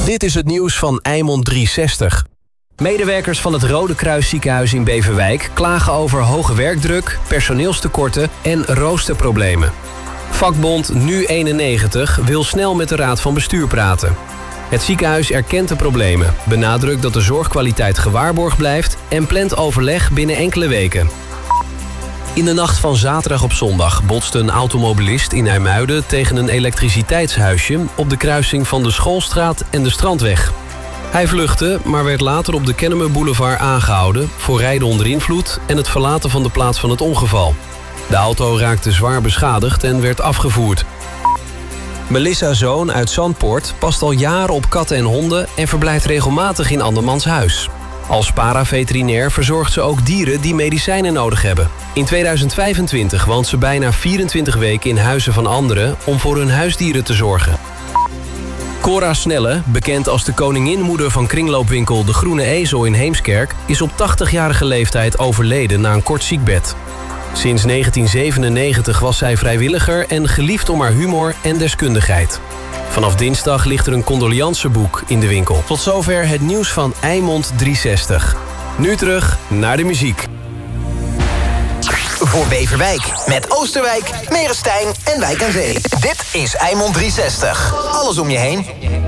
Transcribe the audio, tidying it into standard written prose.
Dit is het nieuws van Eimond 360. Medewerkers van het Rode Kruis ziekenhuis in Beverwijk klagen over hoge werkdruk, personeelstekorten en roosterproblemen. Vakbond Nu91 wil snel met de raad van bestuur praten. Het ziekenhuis erkent de problemen, benadrukt dat de zorgkwaliteit gewaarborgd blijft en plant overleg binnen enkele weken. In de nacht van zaterdag op zondag botste een automobilist in IJmuiden tegen een elektriciteitshuisje op de kruising van de Schoolstraat en de Strandweg. Hij vluchtte, maar werd later op de Kennemer Boulevard aangehouden voor rijden onder invloed en het verlaten van de plaats van het ongeval. De auto raakte zwaar beschadigd en werd afgevoerd. Melissa Zoon uit Zandpoort past al jaren op katten en honden en verblijft regelmatig in andermans huis. Als paraveterinair verzorgt ze ook dieren die medicijnen nodig hebben. In 2025 woont ze bijna 24 weken in huizen van anderen om voor hun huisdieren te zorgen. Cora Snelle, bekend als de koninginmoeder van kringloopwinkel De Groene Ezel in Heemskerk, is op 80-jarige leeftijd overleden na een kort ziekbed. Sinds 1997 was zij vrijwilliger en geliefd om haar humor en deskundigheid. Vanaf dinsdag ligt er een condoleanceboek in de winkel. Tot zover het nieuws van Eimond 360. Nu terug naar de muziek. Voor Beverwijk met Oosterwijk, Merestein en Wijk aan Zee. Dit is Eimond 360. Alles om je heen.